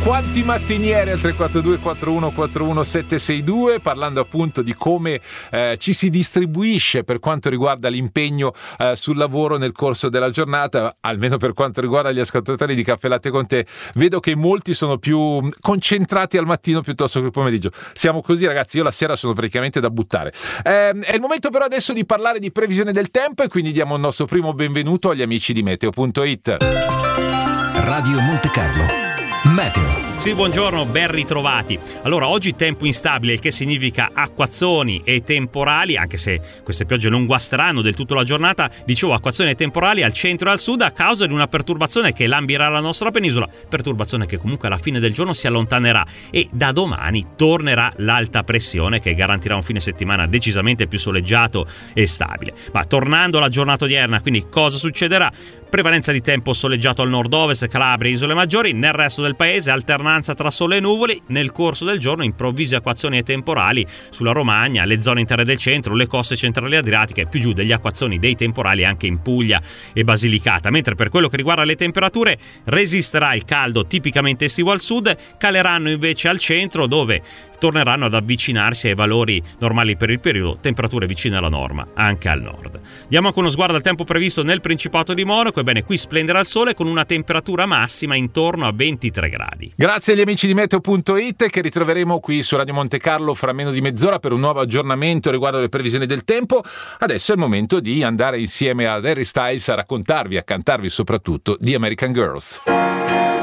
Quanti mattinieri al 342 41 41 762, parlando appunto di come ci si distribuisce per quanto riguarda l'impegno sul lavoro nel corso della giornata, almeno per quanto riguarda gli ascoltatori di Caffè Latte con Te. Vedo che molti sono più concentrati al mattino piuttosto che al pomeriggio. Siamo così, ragazzi, io la sera sono praticamente da buttare. È il momento però adesso di parlare di previsione del tempo e quindi diamo il nostro primo benvenuto agli amici di Meteo.it. Radio Monte Carlo Meteo. Sì, buongiorno, ben ritrovati. Allora, oggi tempo instabile, il che significa acquazzoni e temporali, anche se queste piogge non guasteranno del tutto la giornata. Dicevo, acquazzoni e temporali al centro e al sud a causa di una perturbazione che lambirà la nostra penisola, perturbazione che comunque alla fine del giorno si allontanerà e da domani tornerà l'alta pressione che garantirà un fine settimana decisamente più soleggiato e stabile. Ma tornando alla giornata odierna, quindi cosa succederà? Prevalenza di tempo soleggiato al nord-ovest, Calabria e isole maggiori, nel resto del paese alternanza tra sole e nuvoli, nel corso del giorno improvvise acquazzoni e temporali sulla Romagna, le zone interne del centro, le coste centrali adriatiche, più giù degli acquazzoni dei temporali anche in Puglia e Basilicata, mentre per quello che riguarda le temperature resisterà il caldo tipicamente estivo al sud, caleranno invece al centro dove torneranno ad avvicinarsi ai valori normali per il periodo, temperature vicine alla norma anche al nord. Diamo anche uno sguardo al tempo previsto nel Principato di Monaco. Ebbene, qui splenderà il sole con una temperatura massima intorno a 23 gradi. Grazie agli amici di Meteo.it che ritroveremo qui su Radio Monte Carlo fra meno di mezz'ora per un nuovo aggiornamento riguardo le previsioni del tempo. Adesso è il momento di andare insieme ad Harry Styles a raccontarvi, a cantarvi soprattutto di American Girls.